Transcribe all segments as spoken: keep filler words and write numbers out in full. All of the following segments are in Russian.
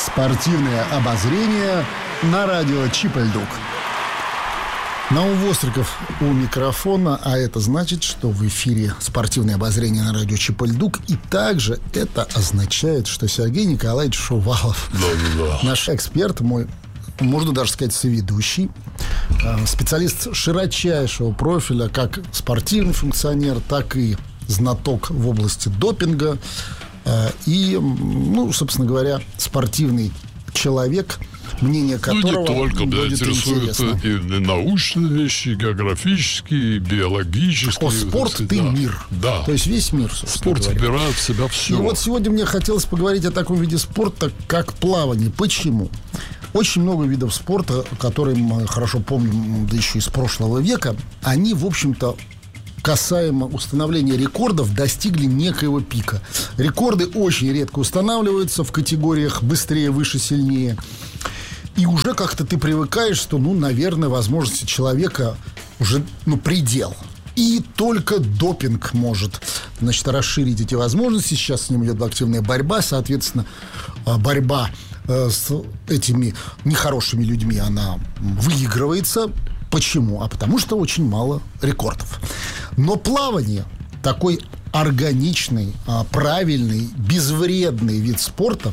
Спортивное обозрение на радио Чип-Льдук. Наум Востриков у микрофона, а это значит, что в эфире спортивное обозрение на радио Чип-Льдук. И также это означает, что Сергей Николаевич Шувалов, да, да, да. наш эксперт, мой, можно даже сказать, соведущий, специалист широчайшего профиля, как спортивный функционер, так и знаток в области допинга. И, ну, собственно говоря, спортивный человек, мнение которого... Ну, не только, да, интересуют и научные вещи, и географические, и биологические. О, спорт, сказать, ты да. мир. Да. То есть весь мир, спорт вбирает в себя все. И вот сегодня мне хотелось поговорить о таком виде спорта, как плавание. Почему? Очень много видов спорта, которые мы хорошо помним, да еще из прошлого века, они, в общем-то, касаемо установления рекордов, достигли некоего пика. Рекорды очень редко устанавливаются в категориях быстрее, выше, сильнее. И уже как-то ты привыкаешь, что, ну, наверное, возможности человека уже, ну, предел. И только допинг может, значит, расширить эти возможности. Сейчас с ним идет активная борьба. Соответственно, борьба с этими нехорошими людьми, она выигрывается. Почему? А потому что очень мало рекордов. Но плавание, такой органичный, правильный, безвредный вид спорта,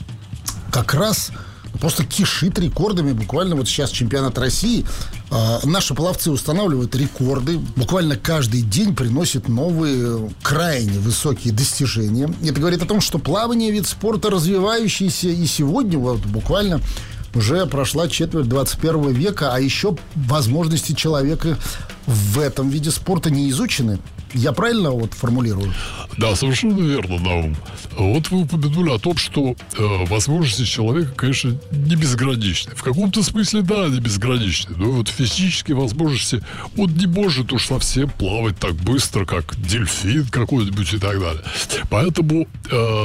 как раз просто кишит рекордами. Буквально вот сейчас чемпионат России. Наши пловцы устанавливают рекорды. Буквально каждый день приносят новые, крайне высокие достижения. Это говорит о том, что плавание — вид спорта развивающийся. И сегодня вот буквально уже прошла четверть двадцать первого века, а еще возможности человека в этом виде спорта не изучены. Я правильно вот формулирую? Да, совершенно верно, Наум. Вот вы упомянули о том, что э, возможности человека, конечно, не безграничны. В каком-то смысле, да, они безграничны. Но вот физические возможности, он не может уж совсем плавать так быстро, как дельфин какой-нибудь и так далее. Поэтому... Э,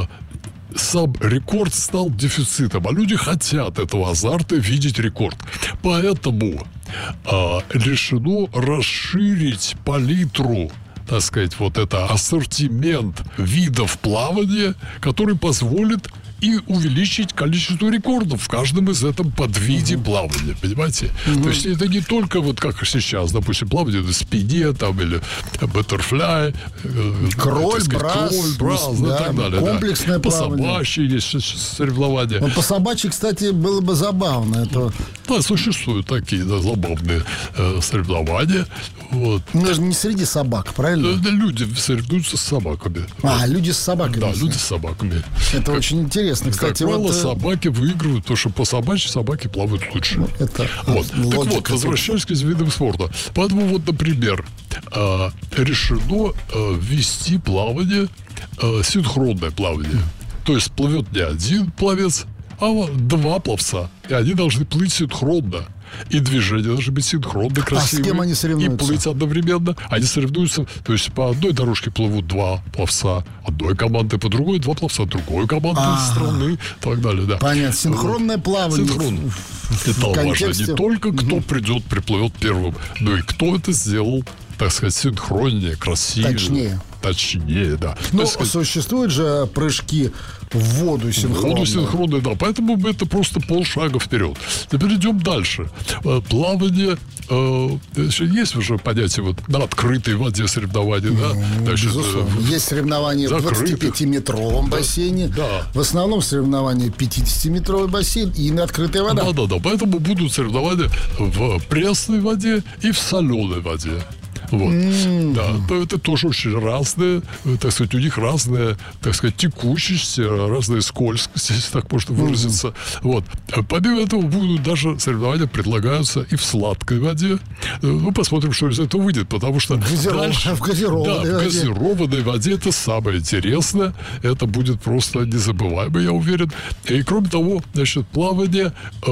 сам рекорд стал дефицитом, а люди хотят этого азарта, видеть рекорд. Поэтому э, решено расширить палитру, так сказать, вот это ассортимент видов плавания, который позволит и увеличить количество рекордов в каждом из этом подвиде uh-huh. плавания, понимаете? Uh-huh. То есть это не только вот как сейчас, допустим, плавание на спине там или баттерфляй, кроль, сказать, брас, кроль, брас да, и так далее. Комплексное да. плавание. По собачьи есть соревнования. Вот по собачьи, кстати, было бы забавно. Это... Да, существуют такие да, забавные э, соревнования. Вот. Ну, это же не среди собак, правильно? Да, люди соревнуются с собаками. А, вот. люди с собаками. Да, люди с собаками. Это как, очень интересно. Кстати, как правило, вот... собаки выигрывают, потому что по собачьи собаки плавают лучше. Ну, это вот. Так вот, возвращаясь к видам спорта. Поэтому вот, например, э, решено э, ввести плавание, э, синхронное плавание. То есть плывет не один пловец, а два пловца. И они должны плыть синхронно. И движения должны быть синхронно, красивые. А с кем они соревнуются? И плыть одновременно. Они соревнуются, то есть по одной дорожке плывут два пловца одной команды, по другой два пловца другой команды А-а-а. страны и так далее. Да. Понятно. Синхронное плавание. Синхронное. Это важно. Не только кто придет, приплывет первым, но и кто это сделал, так сказать, синхроннее, красивее. Точнее. Точнее, да. Но сказать, существуют же прыжки в воду синхронные. В воду синхронные, да. Поэтому это просто полшага вперед. Теперь идем дальше. Плавание. Э, есть уже понятие вот на открытой воде соревнования, да? Значит, безусловно. Есть соревнования в двадцатипятиметровом бассейне. Да. В основном соревнования пятидесятиметровый бассейн и на открытая вода. Да, да, да. Поэтому будут соревнования в пресной воде и в соленой воде. Вот. Mm. Да, это тоже очень разные, так сказать, у них разная, так сказать, текучесть, разная скользкость, если так можно выразиться. Mm. Вот. Помимо этого будут даже соревнования предлагаются и в сладкой воде. Ну, посмотрим, что из этого выйдет, потому что Газиров... дальше, в газированной, да, в газированной воде это самое интересное. Это будет просто незабываемо, я уверен. И кроме того, значит, плавание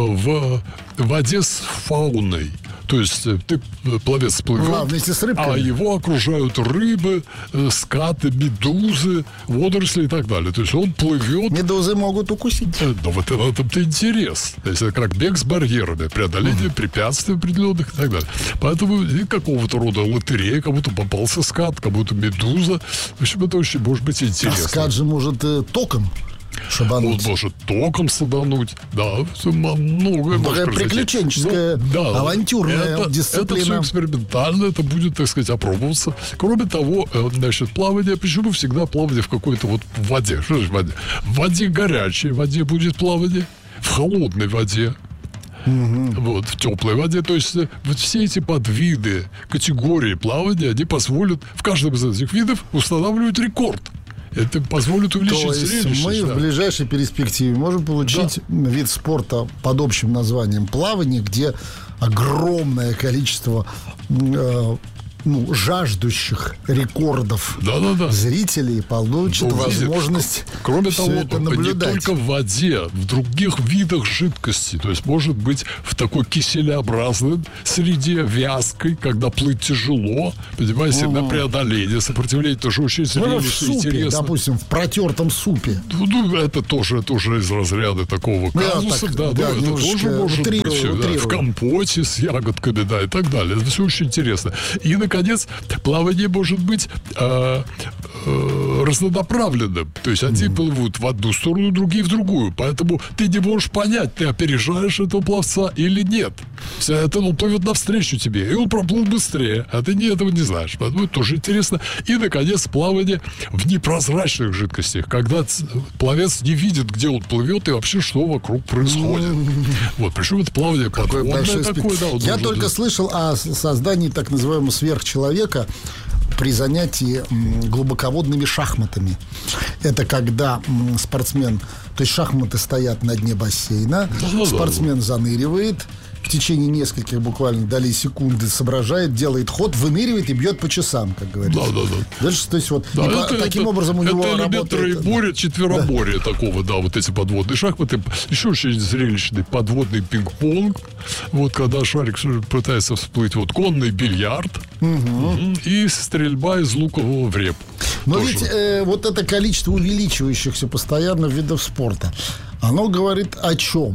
в воде с фауной. То есть ты пловец плывет, а, вместе с рыбками. А его окружают рыбы, скаты, медузы, водоросли и так далее. То есть он плывет. Медузы могут укусить. Да, вот в этом-то интерес. То есть это как бег с барьерами, преодоление mm-hmm. препятствий определенных и так далее. Поэтому и какого-то рода лотерея, кому-то попался скат, кому-то медуза. В общем, это очень может быть интересно. А скат же может э, током. Шабануть. Он может током садануть. Да, многое может Такая произойти. приключенческая, Но, да, авантюрная это, дисциплина. Это все экспериментально, это будет, так сказать, опробоваться. Кроме того, значит, плавание, почему всегда плавание в какой-то вот воде? Что значит воде? В воде горячей воде будет плавание, в холодной воде. Угу. Вот, в теплой воде. То есть вот все эти подвиды, категории плавания, они позволят в каждом из этих видов устанавливать рекорд. Это позволит увеличить То есть зрелище. мы да. в ближайшей перспективе можем получить да. вид спорта под общим названием плавание, где огромное количество э, ну, жаждущих рекордов да, да, да. зрителей получат Увидит. возможность Кроме все того, это наблюдать. Не только в воде, в других видах жидкости. То есть, может быть, в такой киселеобразной среде, вязкой, когда плыть тяжело, понимаете, угу. на преодоление, сопротивление тоже очень ну, в зрелищно, супе, интересно. допустим, в протертом супе. Ну, это тоже, это уже из разряда такого казуса. Так, да, да, ну, это тоже может утрирую, быть все, да, в компоте с ягодками, да, и так далее. Это все очень интересно. И, наконец, плавание может быть э, э, разнонаправленным. То есть одни mm-hmm. плывут в одну сторону, другие в другую. Поэтому ты не можешь понять, ты опережаешь этого пловца или нет. Все это он плывет навстречу тебе, и он проплыл быстрее, а ты не, этого не знаешь. Поэтому это тоже интересно. И, наконец, плавание в непрозрачных жидкостях, когда пловец не видит, где он плывет и вообще что вокруг происходит. Mm-hmm. Вот, причем это плавание подводное такое. Да, Я должен, только да. слышал о создании так называемого сверхчеловека при занятии глубоководными шахматами. Это когда спортсмен, то есть шахматы стоят на дне бассейна, да, спортсмен да, заныривает, в течение нескольких буквально долей секунды соображает, делает ход, выныривает и бьет по часам, как говорится. Да, да, да. Дальше, то есть вот да, это, по, таким это, образом у него это работает... троеборье, четвероборье да. такого, да, вот эти подводные шахматы. Еще очень зрелищный подводный пинг-понг. Вот когда шарик пытается всплыть, вот конный бильярд угу. и стрельба из лукового в репу. Но тоже. Ведь э, вот это количество увеличивающихся постоянно видов спорта, оно говорит о чем?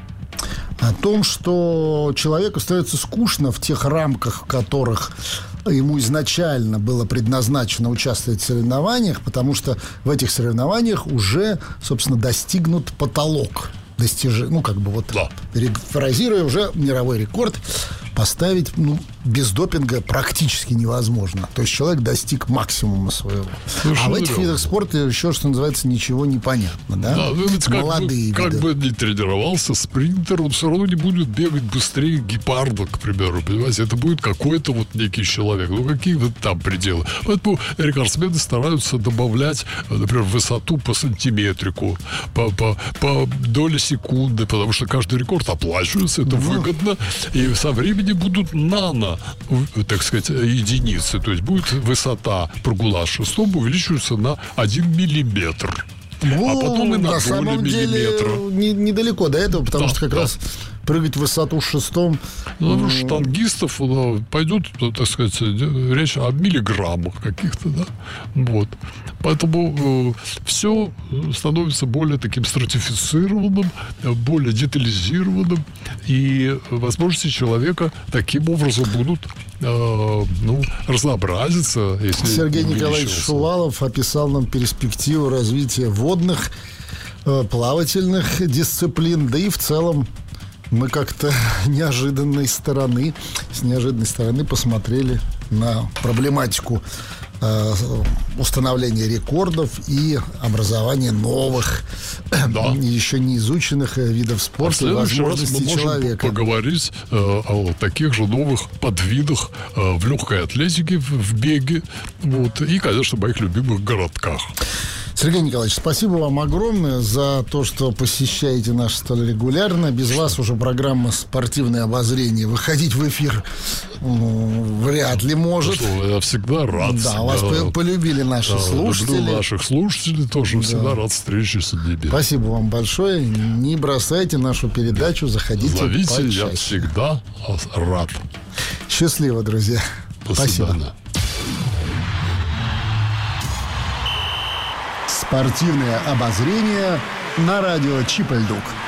О том, что человеку становится скучно в тех рамках, в которых ему изначально было предназначено участвовать в соревнованиях, потому что в этих соревнованиях уже, собственно, достигнут потолок. Достиж... Ну, как бы вот, да. перефразируя, уже мировой рекорд поставить, ну, без допинга практически невозможно. То есть человек достиг максимума своего. Слушай, а в этих видах спорта еще, что называется, ничего не понятно, да? Да, ну, ведь молодые как виды. Как бы ни тренировался спринтер, он все равно не будет бегать быстрее гепарда, к примеру, понимаете? Это будет какой-то вот некий человек. Ну, какие вот там пределы? Поэтому рекордсмены стараются добавлять, например, высоту по сантиметрику, по, по, по доле секунды, потому что каждый рекорд оплачивается, это ну. выгодно, и со временем будут нано, так сказать, единицы. То есть будет высота прыгуна шестом увеличиваться на один миллиметр. Ну, а потом и на, на самом миллиметра. деле не, недалеко до этого, потому да, что как да. раз прыгать в высоту шестом... Ну, штангистов ну, пойдет, так сказать, речь о миллиграммах каких-то, да. Вот. Поэтому э, все становится более таким стратифицированным, более детализированным, и возможности человека таким образом будут э, ну, разнообразиться. Если Сергей Николаевич Шувалов описал нам перспективу развития водных, э, плавательных дисциплин, да и в целом мы как-то неожиданной стороны, с неожиданной стороны посмотрели на проблематику э, установления рекордов и образования новых, да. еще не изученных видов спорта, а возможностей мы человека. Можем поговорить э, о таких же новых подвидах э, в легкой атлетике, в, в беге, вот, и, конечно, моих любимых городках. Сергей Николаевич, спасибо вам огромное за то, что посещаете нас столь регулярно. Без что? вас уже программа «Спортивное обозрение» выходить в эфир ну, вряд ли может. Что, я всегда рад. Да, вас да, полюбили наши да, слушатели. Люблю наших слушателей тоже. Да. Всегда рад встрече с ними. Спасибо вам большое. Не бросайте нашу передачу. Заходите Зовите, почаще. Я всегда рад. Счастливо, друзья. До Спасибо. свидания. Спортивное обозрение на радио Чип и Льдук.